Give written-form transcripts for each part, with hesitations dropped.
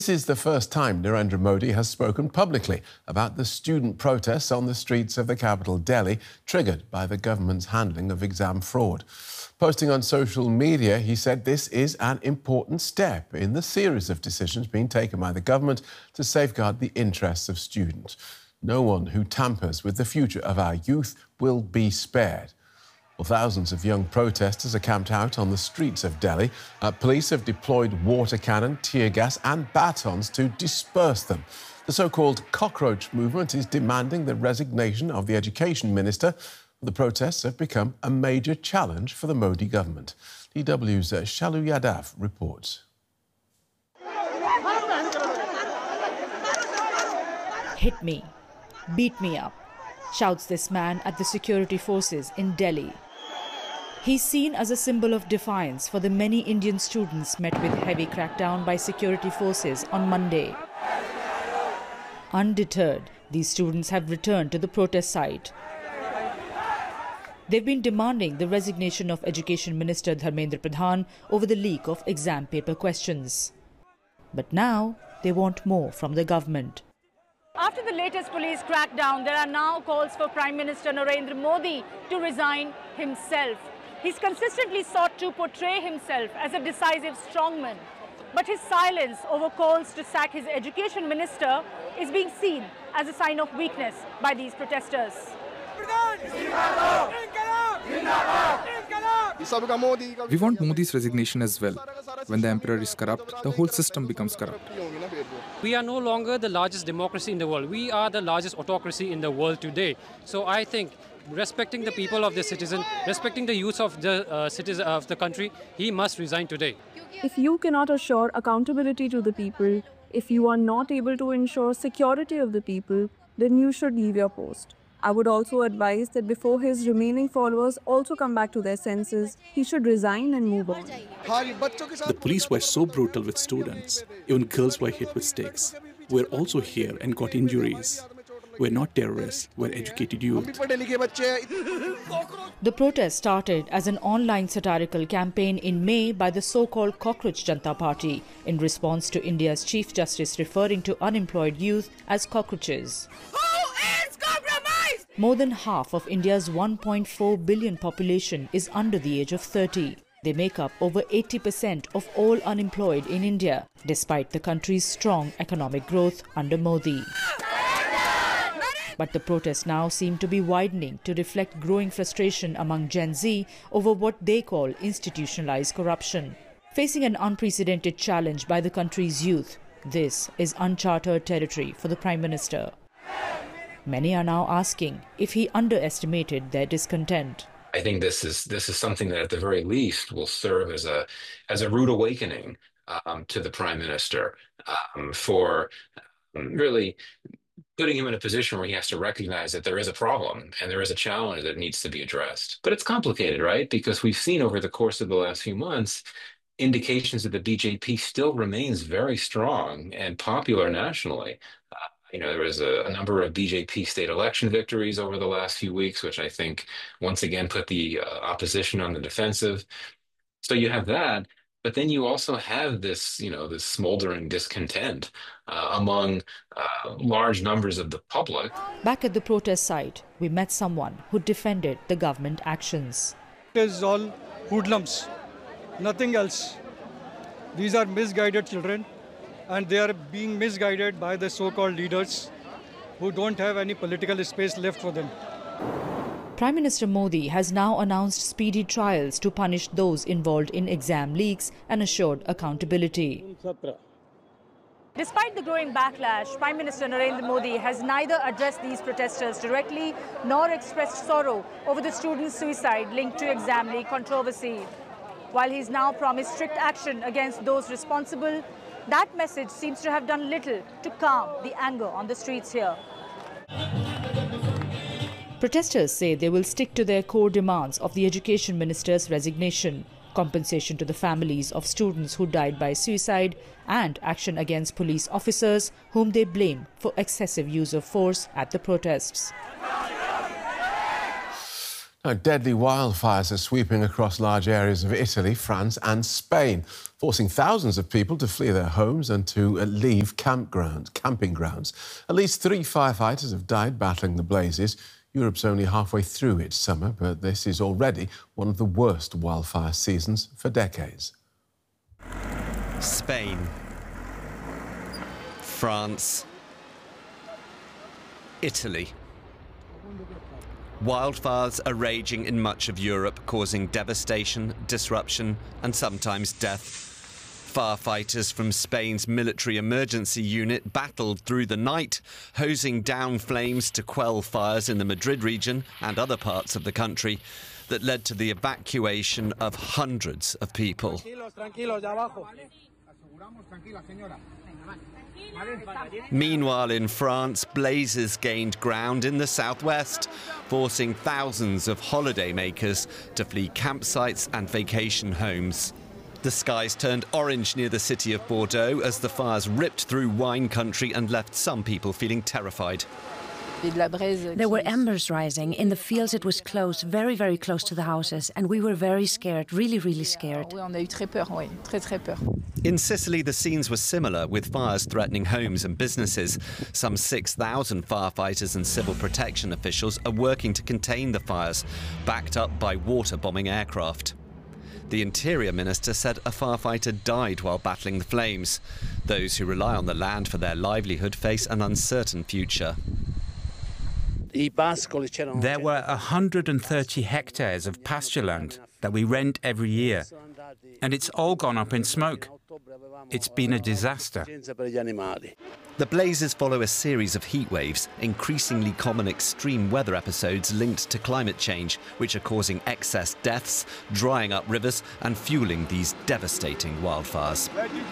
This is the first time Narendra Modi has spoken publicly about the student protests on the streets of the capital, Delhi, triggered by the government's handling of exam fraud. Posting on social media, he said this is an important step in the series of decisions being taken by the government to safeguard the interests of students. No one who tampers with the future of our youth will be spared. Well, thousands of young protesters are camped out on the streets of Delhi. Police have deployed water cannon, tear gas and batons to disperse them. The so-called cockroach movement is demanding the resignation of the Education Minister. The protests have become a major challenge for the Modi government. DW's Shalu Yadav reports. Hit me, beat me up, shouts this man at the security forces in Delhi. He's seen as a symbol of defiance for the many Indian students met with heavy crackdown by security forces on Monday. Undeterred, these students have returned to the protest site. They've been demanding the resignation of Education Minister Dharmendra Pradhan over the leak of exam paper questions. But now they want more from the government. After the latest police crackdown, there are now calls for Prime Minister Narendra Modi to resign himself. He's consistently sought to portray himself as a decisive strongman. But his silence over calls to sack his education minister is being seen as a sign of weakness by these protesters. We want Modi's resignation as well. When the emperor is corrupt, the whole system becomes corrupt. We are no longer the largest democracy in the world. We are the largest autocracy in the world today. So I think respecting the people of the citizen, respecting the youth of the citizens of the country, he must resign today. If you cannot assure accountability to the people, if you are not able to ensure security of the people, then you should leave your post. I would also advise that before his remaining followers also come back to their senses, he should resign and move on. The police were so brutal with students. Even girls were hit with sticks. We're also here and got injuries. We're not terrorists, we're educated youth. The protest started as an online satirical campaign in May by the so-called Cockroach Janata Party in response to India's Chief Justice referring to unemployed youth as cockroaches. More than half of India's 1.4 billion population is under the age of 30. They make up over 80% of all unemployed in India, despite the country's strong economic growth under Modi. But the protests now seem to be widening to reflect growing frustration among Gen Z over what they call institutionalized corruption. Facing an unprecedented challenge by the country's youth, this is uncharted territory for the Prime Minister. Many are now asking if he underestimated their discontent. I think this is something that at the very least will serve as a rude awakening to the Prime Minister for really putting him in a position where he has to recognize that there is a problem and there is a challenge that needs to be addressed. But it's complicated, right? Because we've seen over the course of the last few months indications that the BJP still remains very strong and popular nationally. There was a number of BJP state election victories over the last few weeks, which I think once again put the opposition on the defensive. So you have that, but then you also have this, this smoldering discontent among large numbers of the public. Back at the protest site, we met someone who defended the government actions. It is all hoodlums, nothing else. These are misguided children. And they are being misguided by the so-called leaders who don't have any political space left for them. Prime Minister Modi has now announced speedy trials to punish those involved in exam leaks and assured accountability. Despite the growing backlash, Prime Minister Narendra Modi has neither addressed these protesters directly nor expressed sorrow over the students' suicide linked to exam leak controversy. While he's now promised strict action against those responsible, that message seems to have done little to calm the anger on the streets here. Protesters say they will stick to their core demands of the Education Minister's resignation, compensation to the families of students who died by suicide, and action against police officers whom they blame for excessive use of force at the protests. Now, deadly wildfires are sweeping across large areas of Italy, France and Spain, forcing thousands of people to flee their homes and to leave camping grounds. At least 3 firefighters have died battling the blazes. Europe's only halfway through its summer, but this is already one of the worst wildfire seasons for decades. Spain, France, Italy. Wildfires are raging in much of Europe, causing devastation, disruption and sometimes death. Firefighters from Spain's military emergency unit battled through the night, hosing down flames to quell fires in the Madrid region and other parts of the country that led to the evacuation of hundreds of people. Meanwhile, in France, blazes gained ground in the southwest, forcing thousands of holidaymakers to flee campsites and vacation homes. The skies turned orange near the city of Bordeaux as the fires ripped through wine country and left some people feeling terrified. There were embers rising. In the fields it was close, very, very close to the houses, and we were very scared, really, really scared. In Sicily, the scenes were similar, with fires threatening homes and businesses. Some 6,000 firefighters and civil protection officials are working to contain the fires, backed up by water-bombing aircraft. The Interior Minister said a firefighter died while battling the flames. Those who rely on the land for their livelihood face an uncertain future. There were 130 hectares of pasture land that we rent every year, and it's all gone up in smoke. It's been a disaster. The blazes follow a series of heat waves, increasingly common extreme weather episodes linked to climate change, which are causing excess deaths, drying up rivers and fueling these devastating wildfires.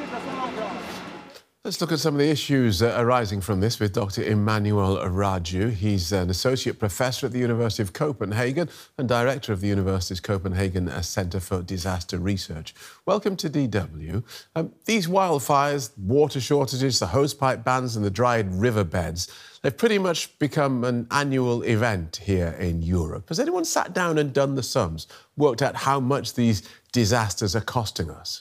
Let's look at some of the issues arising from this with Dr. Emmanuel Raju. He's an associate professor at the University of Copenhagen and director of the University's Copenhagen Centre for Disaster Research. Welcome to DW. These wildfires, water shortages, the hosepipe bans and the dried riverbeds, they've pretty much become an annual event here in Europe. Has anyone sat down and done the sums, worked out how much these disasters are costing us?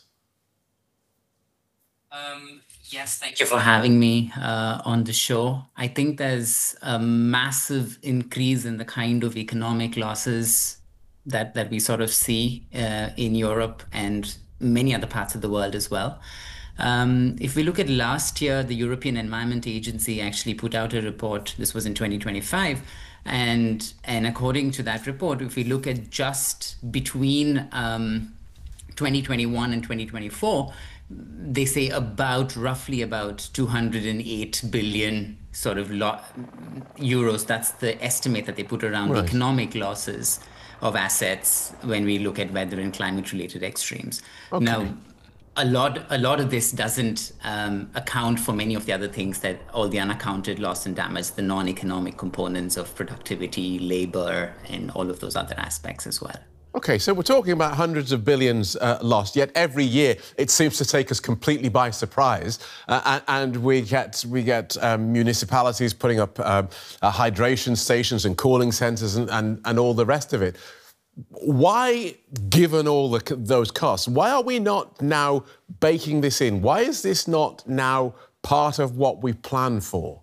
Yes, thank you for having me on the show. I think there's a massive increase in the kind of economic losses that we sort of see in Europe and many other parts of the world as well. If we look at last year, the European Environment Agency actually put out a report. This was in 2025. And according to that report, if we look at just between 2021 and 2024, they say roughly about 208 billion sort of euros. That's the estimate that they put around the economic losses of assets when we look at weather and climate-related extremes. Okay. Now, a lot of this doesn't account for many of the other things, that all the unaccounted loss and damage, the non-economic components of productivity, labor, and all of those other aspects as well. OK, so we're talking about hundreds of billions lost, yet every year it seems to take us completely by surprise. And we get municipalities putting up hydration stations and cooling centres and all the rest of it. Why, given all those costs, why are we not now baking this in? Why is this not now part of what we plan for?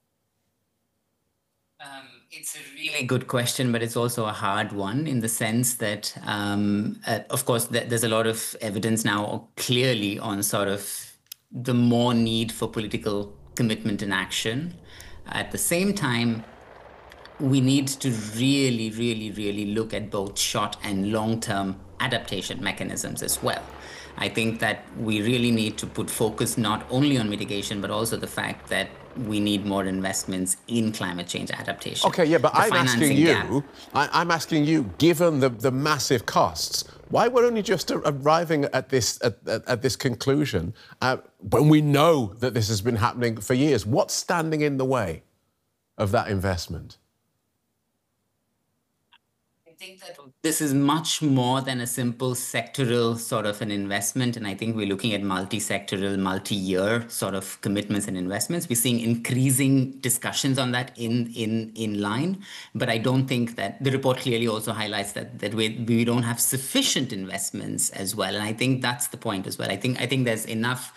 It's a really good question, but it's also a hard one in the sense that, of course, there's a lot of evidence now clearly on sort of the more need for political commitment and action. At the same time, we need to really, really, really look at both short and long-term adaptation mechanisms as well. I think that we really need to put focus not only on mitigation, but also the fact that we need more investments in climate change adaptation. OK, yeah, but I'm asking you, given the massive costs, why we're only just arriving at this conclusion when we know that this has been happening for years? What's standing in the way of that investment? I think that this is much more than a simple sectoral sort of an investment. And I think we're looking at multi-sectoral, multi-year sort of commitments and investments. We're seeing increasing discussions on that in line. But I don't think that the report clearly also highlights that we don't have sufficient investments as well. And I think that's the point as well. I think there's enough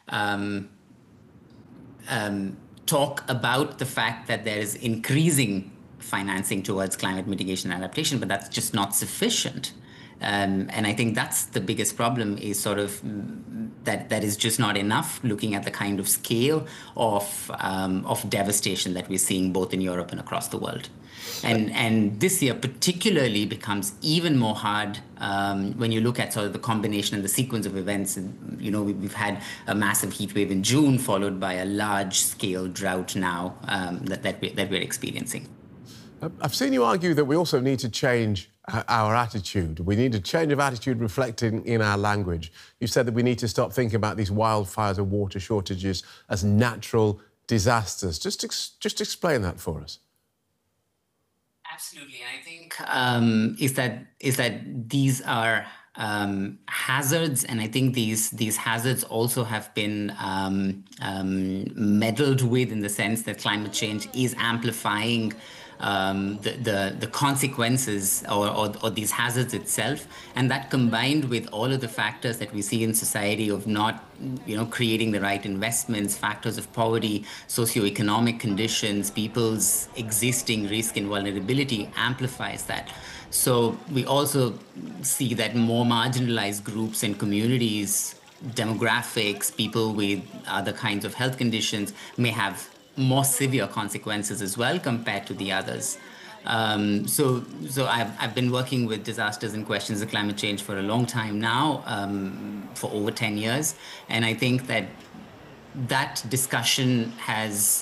talk about the fact that there is increasing financing towards climate mitigation and adaptation, but that's just not sufficient. And I think that's the biggest problem, is sort of that is just not enough, looking at the kind of scale of devastation that we're seeing both in Europe and across the world. And this year particularly becomes even more hard when you look at sort of the combination and the sequence of events. And, you know, we've had a massive heat wave in June, followed by a large-scale drought now that we're experiencing. I've seen you argue that we also need to change our attitude. We need a change of attitude reflected in our language. You said that we need to stop thinking about these wildfires or water shortages as natural disasters. Just explain that for us. Absolutely, and I think is that these are hazards, and I think these hazards also have been meddled with, in the sense that climate change is amplifying the consequences or these hazards itself, and that combined with all of the factors that we see in society of not, you know, creating the right investments, factors of poverty, socioeconomic conditions, people's existing risk and vulnerability amplifies that. So we also see that more marginalized groups and communities, demographics, people with other kinds of health conditions may have more severe consequences as well compared to the others. So I've been working with disasters and questions of climate change for a long time now, for over 10 years. And I think that discussion has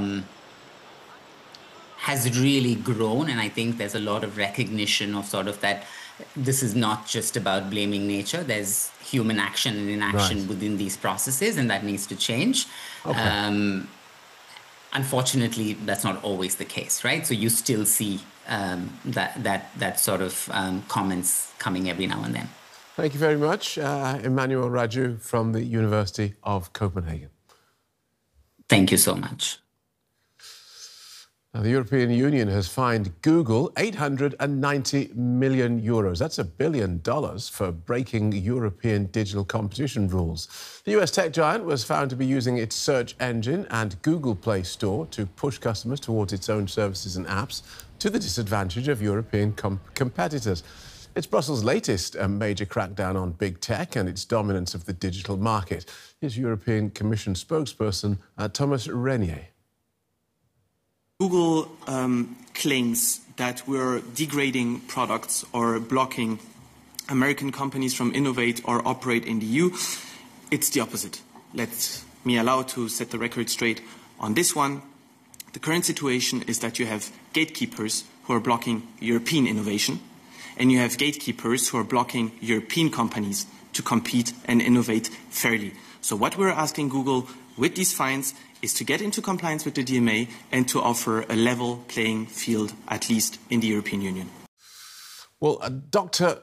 really grown. And I think there's a lot of recognition of sort of that this is not just about blaming nature. There's human action and inaction within these processes, and that needs to change. Okay. Unfortunately, that's not always the case, right? So you still see that sort of comments coming every now and then. Thank you very much, Emmanuel Raju from the University of Copenhagen. Thank you so much. Now, the European Union has fined Google €890 million. That's $1 billion for breaking European digital competition rules. The US tech giant was found to be using its search engine and Google Play Store to push customers towards its own services and apps, to the disadvantage of European competitors. It's Brussels' latest major crackdown on big tech and its dominance of the digital market. Here's European Commission spokesperson Thomas Renier. Google claims that we're degrading products or blocking American companies from innovate or operate in the EU. It's the opposite. Let me allow to set the record straight on this one. The current situation is that you have gatekeepers who are blocking European innovation, and you have gatekeepers who are blocking European companies to compete and innovate fairly. So what we're asking Google with these fines is to get into compliance with the DMA and to offer a level playing field, at least in the European Union. Well, Doctor...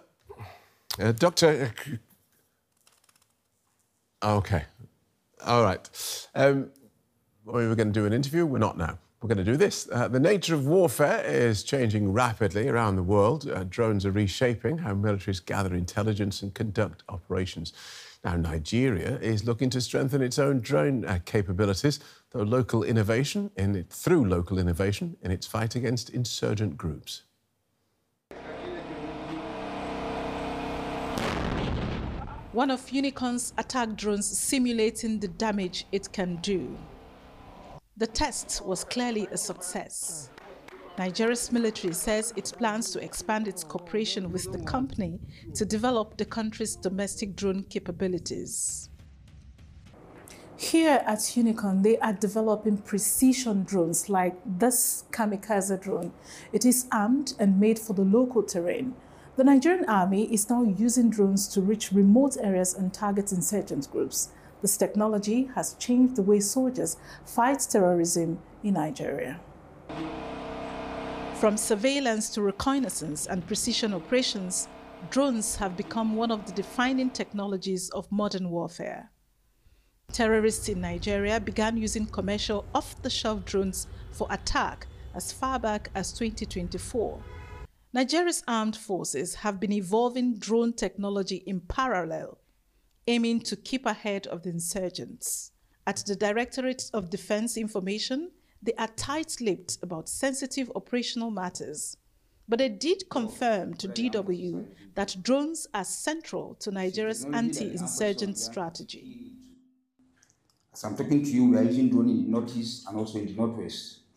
OK. All right. We were going to do an interview. We're not now. We're going to do this. The nature of warfare is changing rapidly around the world. Drones are reshaping how militaries gather intelligence and conduct operations. Now, Nigeria is looking to strengthen its own drone capabilities through local innovation in its fight against insurgent groups. One of Unicorn's attack drones simulating the damage it can do. The test was clearly a success. Nigeria's military says it plans to expand its cooperation with the company to develop the country's domestic drone capabilities. Here at Unicorn, they are developing precision drones like this kamikaze drone. It is armed and made for the local terrain. The Nigerian army is now using drones to reach remote areas and target insurgent groups. This technology has changed the way soldiers fight terrorism in Nigeria. From surveillance to reconnaissance and precision operations, drones have become one of the defining technologies of modern warfare. Terrorists in Nigeria began using commercial off-the-shelf drones for attack as far back as 2024. Nigeria's armed forces have been evolving drone technology in parallel, aiming to keep ahead of the insurgents. At the Directorate of Defense Information, they are tight-lipped about sensitive operational matters, but they did confirm to DW that drones are central to Nigeria's anti-insurgent strategy. As I'm talking to you, we are using drones in the northeast and also in the northwest.